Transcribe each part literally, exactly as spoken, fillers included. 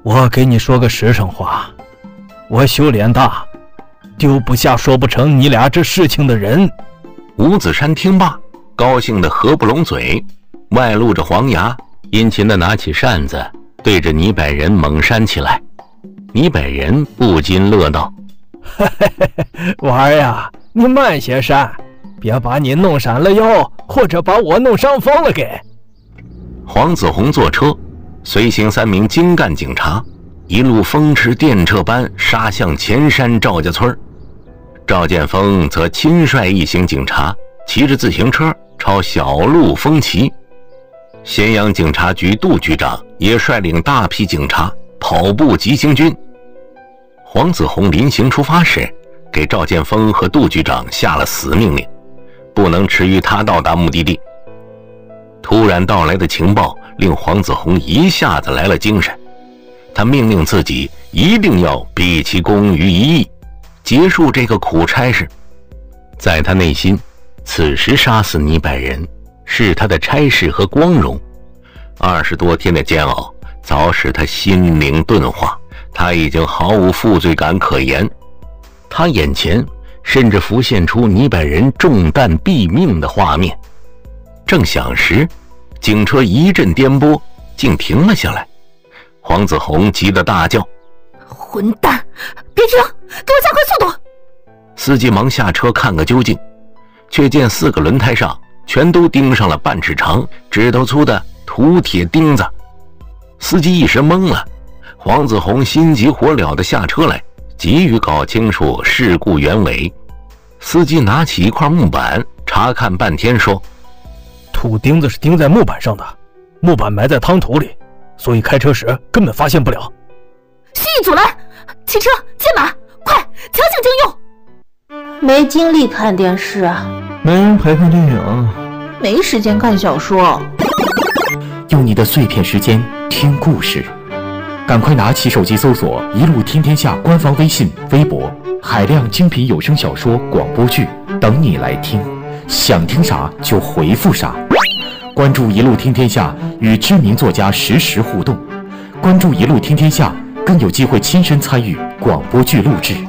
我给你说个实诚话，我修炼大，丢不下说不成你俩这事情的人。 吴子山听罢，高兴得合不拢嘴，外露着黄牙，殷勤地拿起扇子对着倪百人猛扇起来。倪百人不禁乐道： 嘿嘿嘿，娃儿呀，你慢些扇，别把你弄闪了腰，或者把我弄伤风了给。 黄子红坐车，随行三名精干警察，一路风驰电掣般杀向前山赵家村。赵建峰则亲率一行警察骑着自行车朝小路风骑。咸阳警察局杜局长也率领大批警察跑步急行军。黄子红临行出发时，给赵建峰和杜局长下了死命令，不能迟于他到达目的地。突然到来的情报令黄子红一下子来了精神，他命令自己一定要毕其功于一役，结束这个苦差事。在他内心，此时杀死倪百人是他的差事和光荣。二十多天的煎熬早使他心灵钝化，他已经毫无负罪感可言。他眼前甚至浮现出倪百人中弹毙命的画面。正想时，警车一阵颠簸，竟停了下来。黄子红急得大叫： 混蛋，别停，给我加快速度！ 司机忙下车看个究竟，却见四个轮胎上全都钉上了半尺长指头粗的土铁钉子。司机一时懵了，黄子红心急火燎地下车来，急于搞清楚事故原委。司机拿起一块木板查看半天，说： 土钉子是钉在木板上的，木板埋在汤土里，所以开车时根本发现不了。 蓄意阻拦，骑车接马，快强行征用！ 没精力看电视啊， 没人陪看电影， 没时间看小说。 用你的碎片时间听故事，赶快拿起手机搜索一路听天下官方微信、微博，海量精品有声小说、广播剧等你来听，想听啥就回复啥。关注一路听天下，与知名作家实时互动。关注一路听天下，更有机会亲身参与广播剧录制。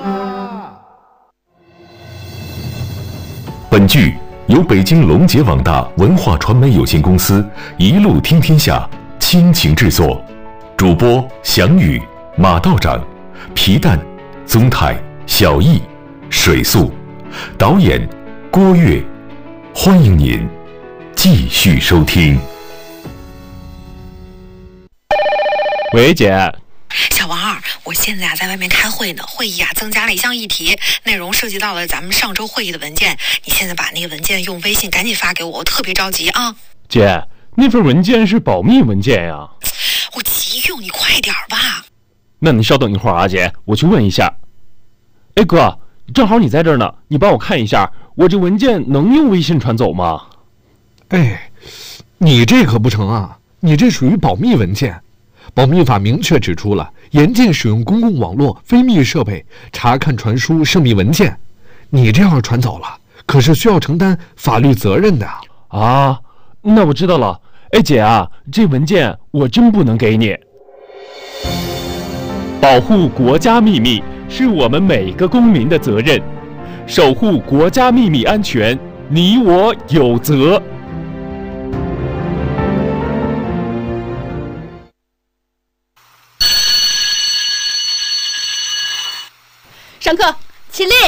本剧由北京龙杰网大文化传媒有限公司一路听天下倾情制作，主播翔宇、马道长、皮蛋、宗泰、小易、水素，导演郭跃。欢迎您继续收听。 喂，姐。 小王二，我现在啊在外面开会呢，会议啊增加了一项议题，内容涉及到了咱们上周会议的文件。你现在把那个文件用微信赶紧发给我，我特别着急啊。 姐，那份文件是保密文件呀。 我急用，你快点吧。 那你稍等一会儿啊，姐，我去问一下。哎哥，正好你在这儿呢，你帮我看一下，我这文件能用微信传走吗？ 哎，你这可不成啊，你这属于保密文件。保密法明确指出了严禁使用公共网络非密设备查看传输涉密文件，你这要传走了可是需要承担法律责任的啊。那我知道了。哎姐啊，这文件我真不能给你。保护国家秘密是我们每个公民的责任，守护国家秘密安全，你我有责。 上课，起立。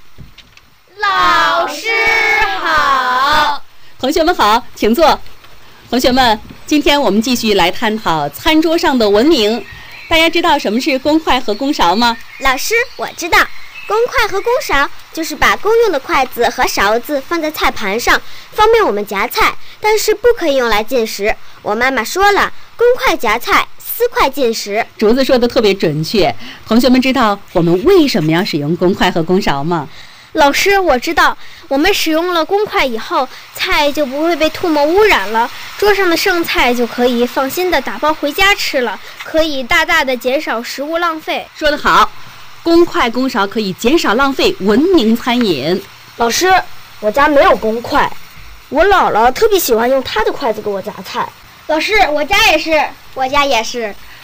老师好。 同学们好，请坐。同学们，今天我们继续来探讨餐桌上的文明。大家知道什么是公筷和公勺吗？ 老师，我知道，公筷和公勺就是把公用的筷子和勺子放在菜盘上，方便我们夹菜，但是不可以用来进食。我妈妈说了，公筷夹菜，私筷进食。 竹子说的特别准确。同学们知道我们为什么要使用公筷和公勺吗？ 老师，我知道，我们使用了公筷以后，菜就不会被唾沫污染了，桌上的剩菜就可以放心的打包回家吃了，可以大大的减少食物浪费。 说得好，公筷公勺可以减少浪费，文明餐饮。 老师，我家没有公筷，我姥姥特别喜欢用她的筷子给我夹菜。 老师，我家也是， 我家也是。